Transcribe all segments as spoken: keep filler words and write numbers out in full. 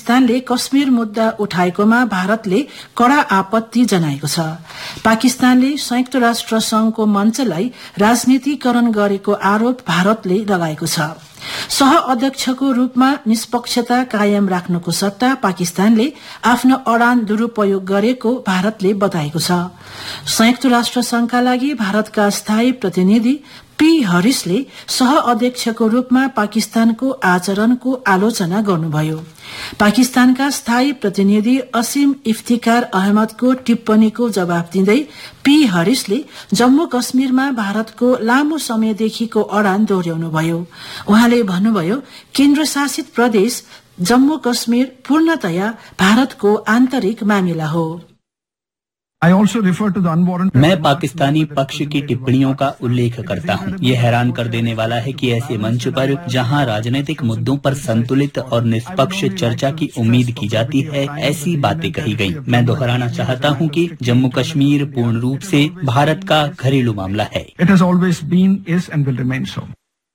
पाकिस्तानले कश्मीर मुद्दा उठाएकोमा भारतले कड़ा आपत्ति जनाएको छ। पाकिस्तानले संयुक्त राष्ट्र संघको मञ्चलाई राजनीतिकरण गरेको आरोप भारतले लगाएको छ। सह अध्यक्षको रूपमा निष्पक्षता कायम राख्नको सट्टा पाकिस्तानले आफ्नो अडान दुरूपयोग गरेको भारतले बताएको छ। संयुक्त राष्ट्र संघका लागि भारतका स्थायी प्रतिनिधि पी हरिसले सह अध्यक्षको रूपमा पाकिस्तानको आचरणको आलोचना गर्नुभयो। पाकिस्तानका स्थायी प्रतिनिधि असीम इफ्तिकार अहमदको टिप्पणीको जवाब दिँदै पी हरिसले जम्मू कश्मीरमा भारतको लामो समयदेखिको अडान दोहोर्याउनुभयो। उहाँले भन्नुभयो, केन्द्र शासित प्रदेश जम्मू कश्मीर पूर्णतया भारतको आन्तरिक मामिला हो। I also refer to the unwarranted... मैं पाकिस्तानी पक्ष की टिप्पणियों का उल्लेख करता हूँ। ये हैरान कर देने वाला है कि ऐसे मंच पर जहाँ राजनीतिक मुद्दों पर संतुलित और निष्पक्ष चर्चा की उम्मीद की जाती है, ऐसी बातें कही गयी। मैं दोहराना चाहता हूँ कि जम्मू कश्मीर पूर्ण रूप से भारत का घरेलू मामला है। It has always been, is and will remain so.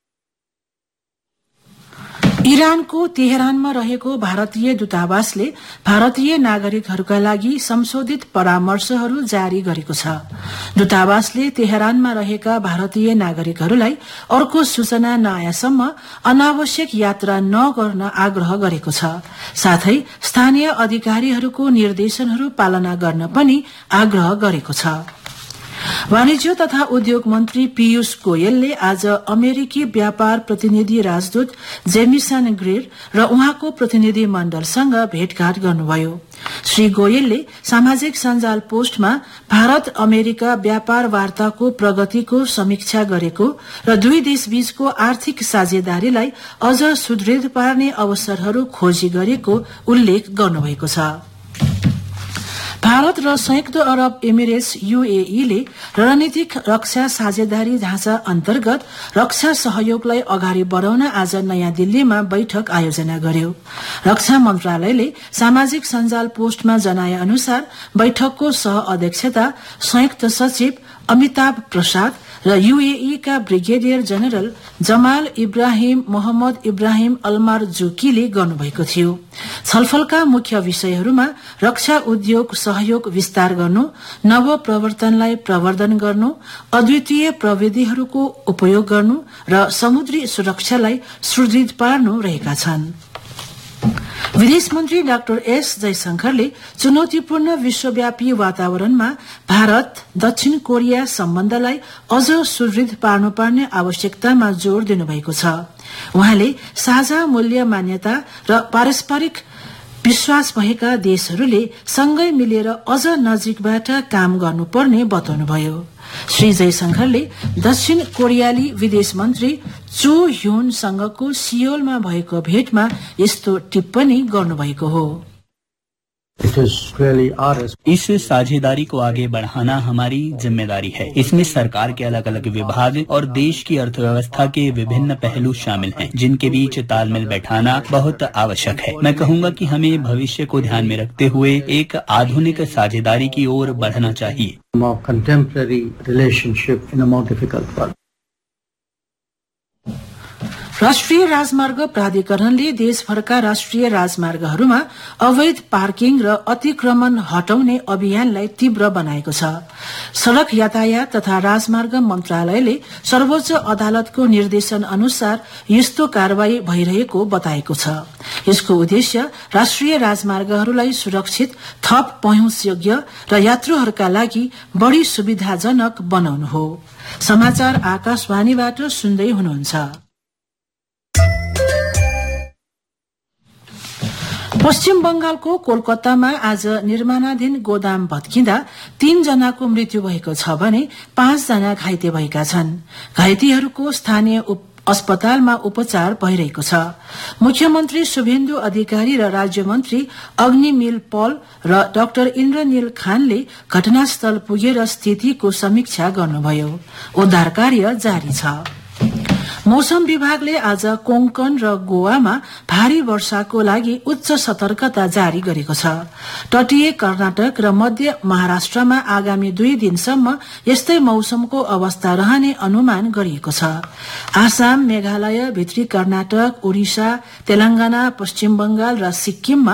इरानको तेहरानमा रहेको भारतीय दूतावासले भारतीय नागरिकहरूका लागि संशोधित परामर्शहरू जारी गरेको छ। दूतावासले तेहरानमा रहेका भारतीय नागरिकहरूलाई अर्को सूचना नआएसम्म अनावश्यक यात्रा नगर्न आग्रह गरेको छ। साथै स्थानीय अधिकारीहरूको निर्देशनहरू पालना गर्न पनि आग्रह गरेको छ। वाणिज्य तथा उद्योग मन्त्री पीयूष गोयलले आज अमेरिकी व्यापार प्रतिनिधि राजदूत जेमिसन ग्रेर र उहाँको प्रतिनिधि मण्डलसँग भेटघाट गर्नुभयो। श्री गोयलले सामाजिक सञ्जाल पोस्टमा भारत अमेरिका व्यापार वार्ताको प्रगतिको समीक्षा गरेको र दुई देशबीचको आर्थिक साझेदारीलाई अझ सुदृढ पार्ने अवसरहरू खोजी गरेको उल्लेख गर्नुभएको छ। भारत र संयुक्त अरब एमिरेट्स यूएई ले रणनीतिक रक्षा साझेदारी ढाँचा अन्तर्गत रक्षा सहयोगलाई अगाडि बढ़ाउन आज नयाँ दिल्लीमा बैठक आयोजना गर्यो। रक्षा मन्त्रालयले सामाजिक सञ्जाल पोस्टमा जनाए अनुसार बैठकको सह अध्यक्षता संयुक्त सचिव अमिताभ प्रसाद र यूएई का ब्रिगेडियर जनरल जमाल इब्राहिम मोहम्मद इब्राहिम अल्मार जुकीले गर्नुभएको थियो। छलफलका मुख्य विषयहरूमा रक्षा उद्योग सहयोग विस्तार गर्नु, नव प्रवर्तनलाई प्रवर्धन गर्नु, अद्वितीय प्रविधिहरूको उपयोग गर्नु र समुद्री सुरक्षालाई सुदृढ पार्नु रहेका छन्। विदेश मन्त्री डाक्टर एस जयशंकरले चुनौतीपूर्ण विश्वव्यापी वातावरणमा भारत दक्षिण कोरिया सम्बन्धलाई अझ सुदृढ पार्नुपर्ने आवश्यकतामा जोड़ दिनुभएको छ। उहाँले साझा मूल्य मान्यता र पारस्परिक विश्वास भएका देशहरूले सँगै मिलेर अझ नजिकबाट काम गर्नुपर्ने बताउनुभयो। श्री जयशंकरले दक्षिण कोरियाली विदेश मन्त्री चो ह्युनसँगको सियोलमा भएको भेटमा यस्तो टिप्पणी गर्नुभएको हो। इस साझेदारी को आगे बढ़ाना हमारी जिम्मेदारी है। इसमें सरकार के अलग अलग विभाग और देश की अर्थव्यवस्था के विभिन्न पहलू शामिल हैं, जिनके बीच तालमेल बैठाना बहुत आवश्यक है। मैं कहूँगा कि हमें भविष्य को ध्यान में रखते हुए एक आधुनिक साझेदारी की ओर बढ़ना चाहिए। राष्ट्रिय राजमार्ग प्राधिकरणले देशभरका राष्ट्रिय राजमार्गहरूमा अवैध पार्किङ र अतिक्रमण हटाउने अभियानलाई तीव्र बनाएको छ। सड़क यातायात तथा राजमार्ग मन्त्रालयले सर्वोच्च अदालतको निर्देशन अनुसार यस्तो कारवाही भइरहेको बताएको छ। यसको उद्देश्य राष्ट्रिय राजमार्गहरूलाई सुरक्षित, थप पहुँचयोग्य र यात्रुहरूका लागि बढ़ी सुविधाजनक बनाउनु हो। समाचार आकाशवाणीबाट सुन्दै हुनुहुन्छ। पश्चिम बंगालको कोलकातामा आज निर्माणाधीन गोदाम भत्किँदा तीन जनाको मृत्यु भएको छ भने पाँच जना घाइते भएका छन्। घाइतेहरूको स्थानीय अस्पतालमा उपचार भइरहेको छ। मुख्यमन्त्री शुभेन्दु अधिकारी र राज्य मन्त्री अग्निमिल पल र डाक्टर इन्द्रनील खानले घटनास्थल पुगेर स्थितिको समीक्षा गर्नुभयो। उद्धार कार्य जारी छ। मौसम विभागले आज कोंकण र गोवामा भारी वर्षाको लागि उच्च सतर्कता जारी गरेको छ। तटीय कर्नाटक र मध्य महाराष्ट्रमा आगामी दुई दिनसम्म यस्तै मौसमको अवस्था रहने अनुमान गरिएको छ। आसाम, मेघालय, भित्री कर्नाटक, ओडिशा, तेलंगाना, पश्चिम बंगाल र सिक्किममा